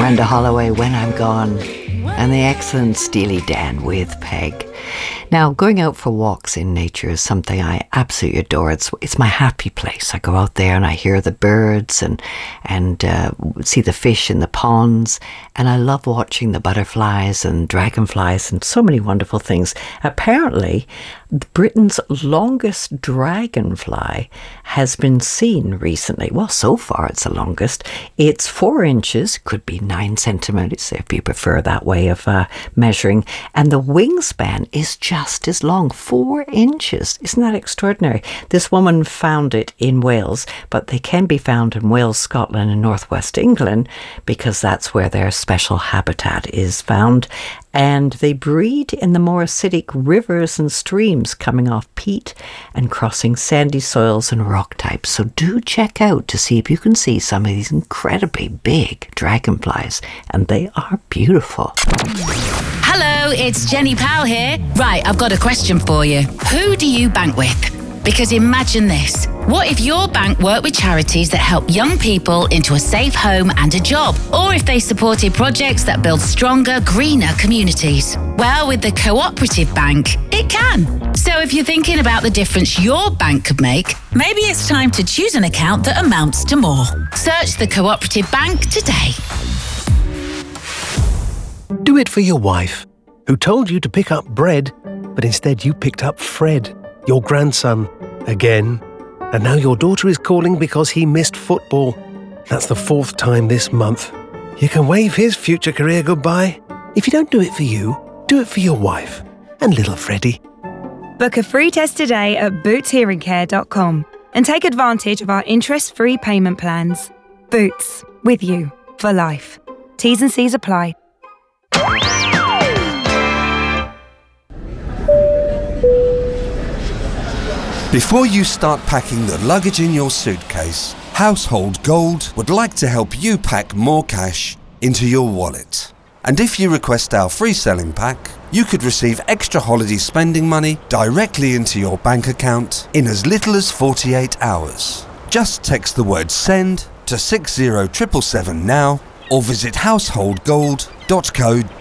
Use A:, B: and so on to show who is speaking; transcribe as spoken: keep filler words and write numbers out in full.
A: Brenda Holloway, When I'm Gone, and the excellent Steely Dan with Peg. Now, going out for walks in nature is something I absolutely adore. It's it's my happy place. I go out there and I hear the birds and and uh, see the fish in the ponds, and I love watching the butterflies and dragonflies and so many wonderful things. Apparently, Britain's longest dragonfly has been seen recently. Well, so far it's the longest. It's four inches, could be nine centimetres if you prefer that way of uh, measuring, and the wingspan is just as long, four inches. Isn't that extraordinary? This woman found it in Wales, but they can be found in Wales, Scotland and northwest England because that's where their special habitat is found. And they breed in the more acidic rivers and streams coming off peat and crossing sandy soils and rock types. So do check out to see if you can see some of these incredibly big dragonflies. And they are beautiful.
B: Hello, it's Jenny Powell here. Right, I've got a question for you. Who do you bank with? Because imagine this. What if your bank worked with charities that help young people into a safe home and a job? Or if they supported projects that build stronger, greener communities? Well, with the Cooperative Bank, it can. So if you're thinking about the difference your bank could make, maybe it's time to choose an account that amounts to more. Search the Cooperative Bank today.
C: Do it for your wife, who told you to pick up bread, but instead you picked up Fred, your grandson, again. And now your daughter is calling because he missed football. That's the fourth time this month. You can wave his future career goodbye. If you don't do it for you, do it for your wife and little Freddie.
D: Book a free test today at boots hearing care dot com and take advantage of our interest-free payment plans. Boots, with you for life. T's and C's apply.
E: Before you start packing the luggage in your suitcase, Household Gold would like to help you pack more cash into your wallet. And if you request our free selling pack, you could receive extra holiday spending money directly into your bank account in as little as forty-eight hours. Just text the word SEND to six zero seven seven seven now or visit household gold dot co